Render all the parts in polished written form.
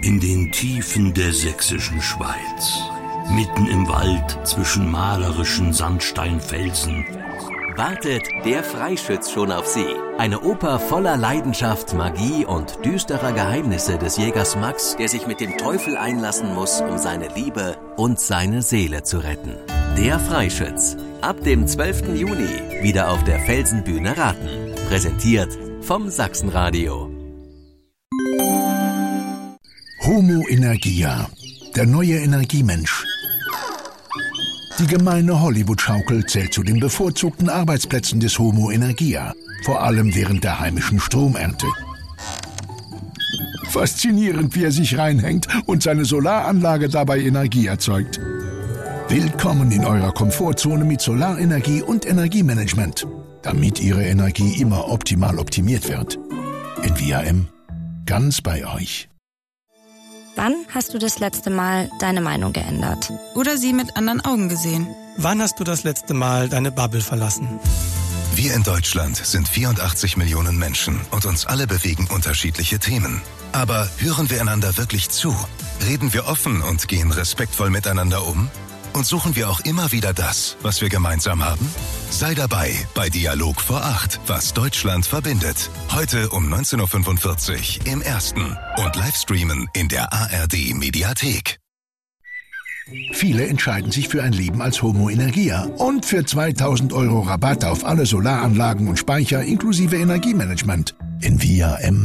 In den Tiefen der sächsischen Schweiz, mitten im Wald zwischen malerischen Sandsteinfelsen, wartet Der Freischütz schon auf Sie. Eine Oper voller Leidenschaft, Magie und düsterer Geheimnisse des Jägers Max, der sich mit dem Teufel einlassen muss, um seine Liebe und seine Seele zu retten. Der Freischütz. Ab dem 12. Juni wieder auf der Felsenbühne Raten. Präsentiert vom Sachsenradio. Homo Energia, der neue Energiemensch. Die gemeine Hollywood-Schaukel zählt zu den bevorzugten Arbeitsplätzen des Homo Energia, vor allem während der heimischen Stromernte. Faszinierend, wie er sich reinhängt und seine Solaranlage dabei Energie erzeugt. Willkommen in eurer Komfortzone mit Solarenergie und Energiemanagement, damit Ihre Energie immer optimal optimiert wird. Envia M, ganz bei euch. Wann hast du das letzte Mal deine Meinung geändert? Oder sie mit anderen Augen gesehen? Wann hast du das letzte Mal deine Bubble verlassen? Wir in Deutschland sind 84 Millionen Menschen und uns alle bewegen unterschiedliche Themen. Aber hören wir einander wirklich zu? Reden wir offen und gehen respektvoll miteinander um? Und suchen wir auch immer wieder das, was wir gemeinsam haben? Sei dabei bei Dialog vor 8, was Deutschland verbindet. Heute um 19.45 Uhr im Ersten und Livestreamen in der ARD Mediathek. Viele entscheiden sich für ein Leben als Homo Energia und für 2.000 € Rabatt auf alle Solaranlagen und Speicher inklusive Energiemanagement. Envia M.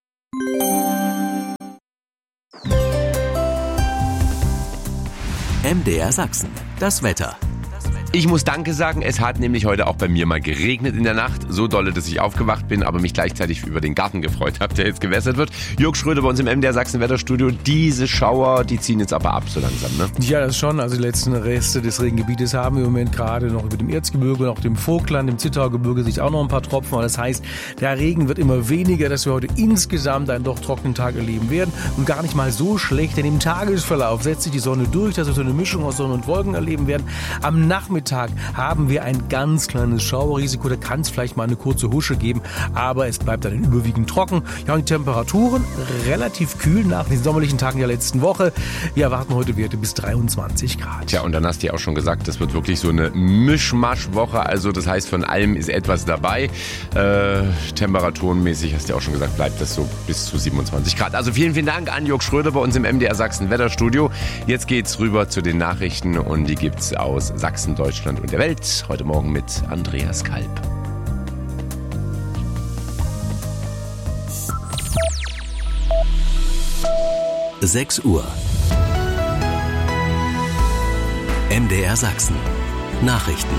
MDR Sachsen. Das Wetter. Ich muss Danke sagen, es hat nämlich heute auch bei mir mal geregnet in der Nacht. So dolle, dass ich aufgewacht bin, aber mich gleichzeitig über den Garten gefreut habe, der jetzt gewässert wird. Jörg Schröder bei uns im MDR Sachsen Wetterstudio. Diese Schauer, die ziehen jetzt aber ab so langsam, ne? Ja, das schon. Also die letzten Reste des Regengebietes haben wir im Moment gerade noch über dem Erzgebirge, noch dem Vogtland, dem Zittaugebirge sich auch noch ein paar Tropfen. Aber das heißt, der Regen wird immer weniger, dass wir heute insgesamt einen doch trockenen Tag erleben werden. Und gar nicht mal so schlecht, denn im Tagesverlauf setzt sich die Sonne durch, dass wir so eine Mischung aus Sonne und Wolken erleben werden. Am Nachmittag haben wir ein ganz kleines Schauerrisiko, da kann es vielleicht mal eine kurze Husche geben, aber es bleibt dann überwiegend trocken. Ja, und die Temperaturen relativ kühl nach den sommerlichen Tagen der letzten Woche. Wir erwarten heute Werte bis 23 Grad. Tja, und dann hast du ja auch schon gesagt, das wird wirklich so eine Mischmaschwoche, also das heißt, von allem ist etwas dabei. Temperaturenmäßig, hast du ja auch schon gesagt, bleibt das so bis zu 27 Grad. Also vielen, vielen Dank an Jörg Schröder bei uns im MDR Sachsen Wetterstudio. Jetzt geht's rüber zu den Nachrichten und die gibt's aus Sachsen, Deutschland und der Welt. Heute Morgen mit Andreas Kalb. Sechs Uhr. MDR Sachsen. Nachrichten.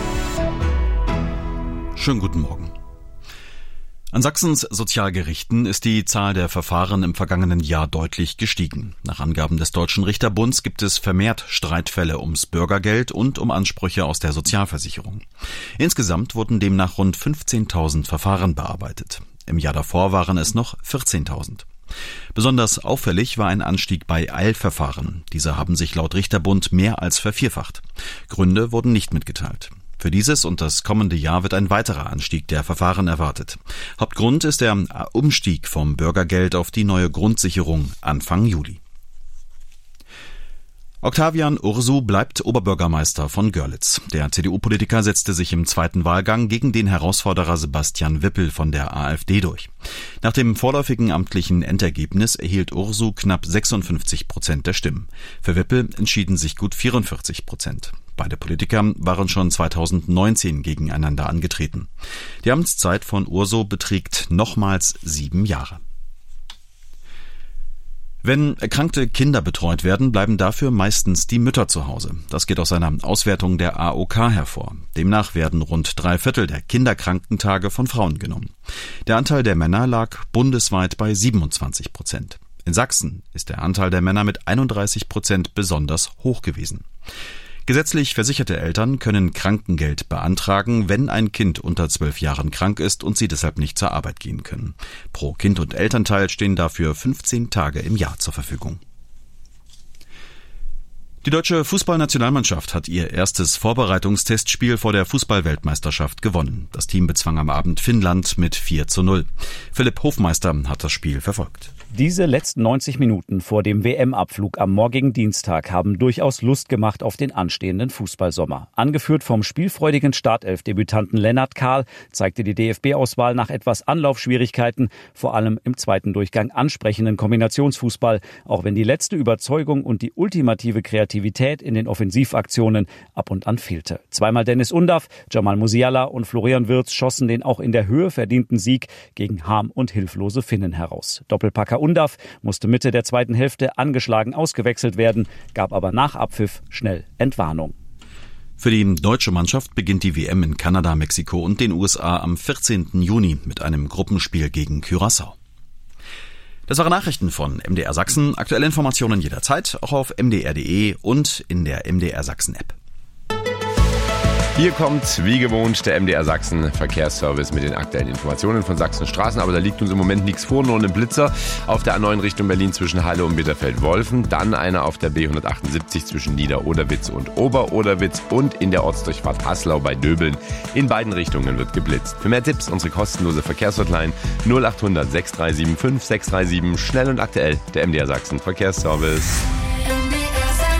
Schönen guten Morgen. An Sachsens Sozialgerichten ist die Zahl der Verfahren im vergangenen Jahr deutlich gestiegen. Nach Angaben des Deutschen Richterbunds gibt es vermehrt Streitfälle ums Bürgergeld und um Ansprüche aus der Sozialversicherung. Insgesamt wurden demnach rund 15.000 Verfahren bearbeitet. Im Jahr davor waren es noch 14.000. Besonders auffällig war ein Anstieg bei Eilverfahren. Diese haben sich laut Richterbund mehr als vervierfacht. Gründe wurden nicht mitgeteilt. Für dieses und das kommende Jahr wird ein weiterer Anstieg der Verfahren erwartet. Hauptgrund ist der Umstieg vom Bürgergeld auf die neue Grundsicherung Anfang Juli. Octavian Ursu bleibt Oberbürgermeister von Görlitz. Der CDU-Politiker setzte sich im zweiten Wahlgang gegen den Herausforderer Sebastian Wippel von der AfD durch. Nach dem vorläufigen amtlichen Endergebnis erhielt Ursu knapp 56% der Stimmen. Für Wippel entschieden sich gut 44%. Beide Politiker waren schon 2019 gegeneinander angetreten. Die Amtszeit von Ursu beträgt nochmals 7 Jahre. Wenn erkrankte Kinder betreut werden, bleiben dafür meistens die Mütter zu Hause. Das geht aus einer Auswertung der AOK hervor. Demnach werden rund 3/4 der Kinderkrankentage von Frauen genommen. Der Anteil der Männer lag bundesweit bei 27%. In Sachsen ist der Anteil der Männer mit 31% besonders hoch gewesen. Gesetzlich versicherte Eltern können Krankengeld beantragen, wenn ein Kind unter 12 Jahren krank ist und sie deshalb nicht zur Arbeit gehen können. Pro Kind und Elternteil stehen dafür 15 Tage im Jahr zur Verfügung. Die deutsche Fußballnationalmannschaft hat ihr erstes Vorbereitungstestspiel vor der Fußballweltmeisterschaft gewonnen. Das Team bezwang am Abend Finnland mit 4:0. Philipp Hofmeister hat das Spiel verfolgt. Diese letzten 90 Minuten vor dem WM-Abflug am morgigen Dienstag haben durchaus Lust gemacht auf den anstehenden Fußballsommer. Angeführt vom spielfreudigen Startelf-Debütanten Lennart Kahl zeigte die DFB-Auswahl nach etwas Anlaufschwierigkeiten, vor allem im zweiten Durchgang ansprechenden Kombinationsfußball, auch wenn die letzte Überzeugung und die ultimative Kreativität in den Offensivaktionen ab und an fehlte. Zweimal Dennis Undav, Jamal Musiala und Florian Wirtz schossen den auch in der Höhe verdienten Sieg gegen Harm und hilflose Finnen heraus. Doppelpacker Undav musste Mitte der zweiten Hälfte angeschlagen ausgewechselt werden, gab aber nach Abpfiff schnell Entwarnung. Für die deutsche Mannschaft beginnt die WM in Kanada, Mexiko und den USA am 14. Juni mit einem Gruppenspiel gegen Curaçao. Das waren Nachrichten von MDR Sachsen. Aktuelle Informationen jederzeit, auch auf mdr.de und in der MDR Sachsen App. Hier kommt, wie gewohnt, der MDR Sachsen Verkehrsservice mit den aktuellen Informationen von Sachsen Straßen. Aber da liegt uns im Moment nichts vor, nur ein Blitzer auf der A9 Richtung Berlin zwischen Halle und Bitterfeld-Wolfen. Dann einer auf der B178 zwischen Nieder-Oderwitz und Ober-Oderwitz und in der Ortsdurchfahrt Haslau bei Döbeln. In beiden Richtungen wird geblitzt. Für mehr Tipps unsere kostenlose Verkehrshotline 0800 637 5637. Schnell und aktuell, der MDR Sachsen Verkehrsservice.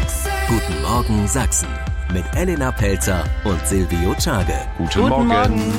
Guten Morgen Sachsen. Mit Elena Pelzer und Silvio Czage. Guten Morgen.